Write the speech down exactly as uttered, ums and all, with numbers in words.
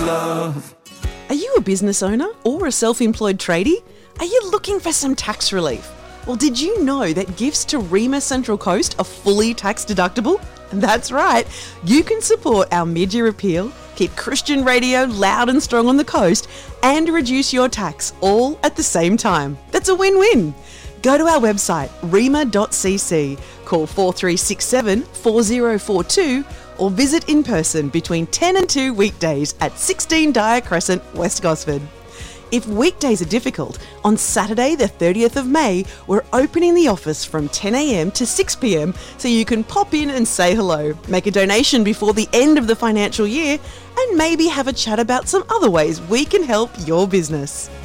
love. Are you a business owner or a self-employed tradie? Are you looking for some tax relief? Well, did you know that gifts to REMA Central Coast are fully tax deductible? That's right. You can support our mid-year appeal, keep Christian radio loud and strong on the coast, and reduce your tax all at the same time. That's a win-win. Go to our website, rema dot c c, call four three six seven, four zero four two, or visit in person between ten and two weekdays at sixteen Dyer Crescent, West Gosford. If weekdays are difficult, on Saturday the thirtieth of May, we're opening the office from ten a m to six p m so you can pop in and say hello, make a donation before the end of the financial year, and maybe have a chat about some other ways we can help your business.